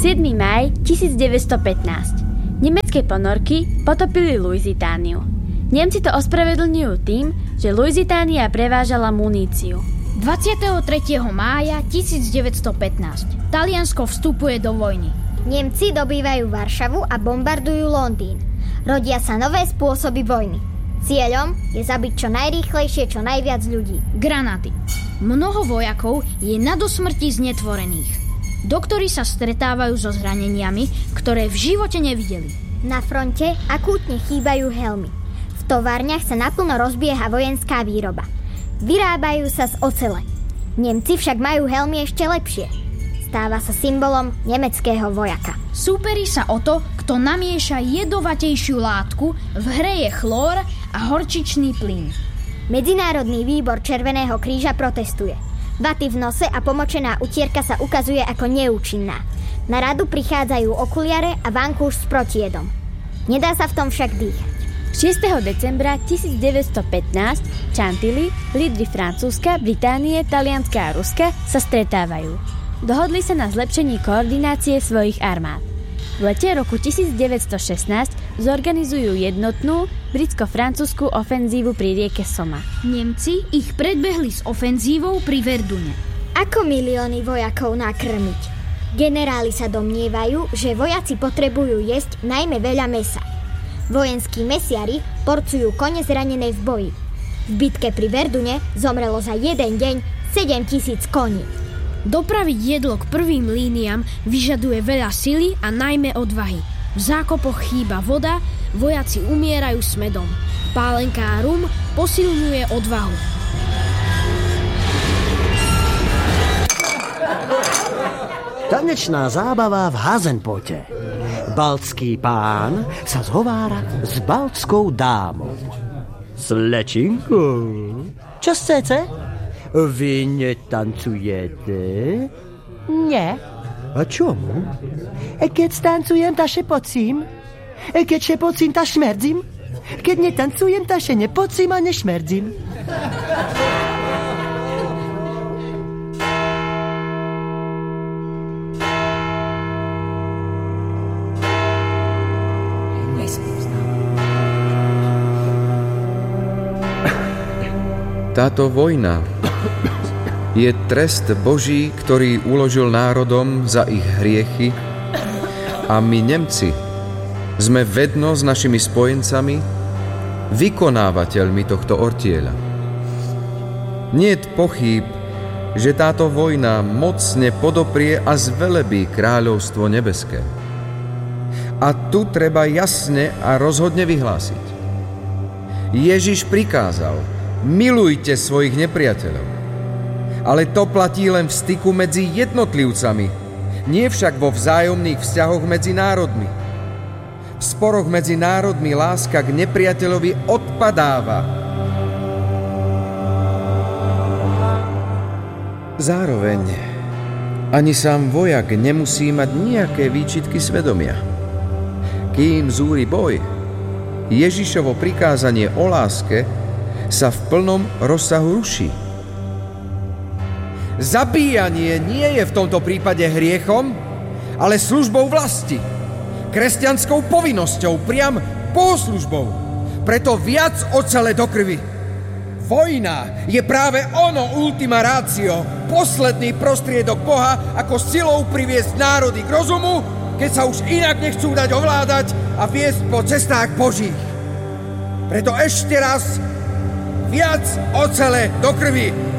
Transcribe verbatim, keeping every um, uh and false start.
siedmy máj tisícdeväťstopätnásť. Nemecké ponorky potopili Luizitániu. Nemci to ospravedlňujú tým, že Luizitánia prevážala muníciu. dvadsiateho tretieho mája tisícdeväťstopätnásť. Taliansko vstupuje do vojny. Nemci dobývajú Varšavu a bombardujú Londýn. Rodia sa nové spôsoby vojny. Cieľom je zabiť čo najrýchlejšie čo najviac ľudí. Granáty. Mnoho vojakov je na dosmrti znetvorených. Doktori sa stretávajú so zraneniami, ktoré v živote nevideli. Na fronte akútne chýbajú helmy. V továrniach sa naplno rozbieha vojenská výroba. Vyrábajú sa z ocele. Nemci však majú helmy ešte lepšie. Stáva sa symbolom nemeckého vojaka. Súperí sa o to, kto namieša jedovatejšiu látku, v hre je chlór a horčičný plyn. Medzinárodný výbor Červeného kríža protestuje. Vaty v nose a pomočená utierka sa ukazuje ako neúčinná. Na radu prichádzajú okuliare a vankúš s protiedom. Nedá sa v tom však dýchať. šiesteho decembra tisícdeväťstopätnásť Chantilly, lídri Francúzska, Británie, Talianska a Ruska sa stretávajú. Dohodli sa na zlepšení koordinácie svojich armád. V lete roku tisícdeväťstošestnásť zorganizujú jednotnú britsko-francúzsku ofenzívu pri rieke Soma. Nemci ich predbehli s ofenzívou pri Verdune. Ako milióny vojakov nakrmiť? Generáli sa domnievajú, že vojaci potrebujú jesť najmä veľa mäsa. Vojenskí mesiari porcujú kone zranené v boji. V bitke pri Verdune zomrelo za jeden deň sedemtisíc koní. Dopraviť jedlo k prvým líniám vyžaduje veľa sily a najmä odvahy. V zákopoch chýba voda, vojaci umierajú smedom. Pálenka a rum posilňuje odvahu. Tanečná zábava v Hasenpote. Baltský pán sa zhovára s baltskou dámou. Slečinko, čo chcete? Vy netancujete? Nie. A čomu? Keď stancujem, ta šepocím. Keď šepocím, ta šmerdzím. Keď netancujem, ta še nepocím a nešmerdzím. Táto vojna je trest Boží, ktorý uložil národom za ich hriechy, a my, Nemci, sme vedno s našimi spojencami vykonávateľmi tohto ortieľa. Niet pochýb, že táto vojna mocne podoprie a zvelebí kráľovstvo nebeské. A tu treba jasne a rozhodne vyhlásiť. Ježiš prikázal: milujte svojich nepriateľov. Ale to platí len v styku medzi jednotlivcami, nie však vo vzájomných vzťahoch medzi národmi. V sporoch medzi národmi láska k nepriateľovi odpadáva. Zároveň ani sám vojak nemusí mať nejaké výčitky svedomia. Kým zúri boj, Ježišovo prikázanie o láske sa v plnom rozsahu ruší. Zabíjanie nie je v tomto prípade hriechom, ale službou vlasti, kresťanskou povinnosťou, priam bohoslužbou. Preto viac ocele do krvi. Vojna je práve ono ultima ratio, posledný prostriedok Boha, ako silou priviesť národy k rozumu, keď sa už inak nechcú dať ovládať a viesť po cestách Božích. Preto ešte raz viac ocele do krvi.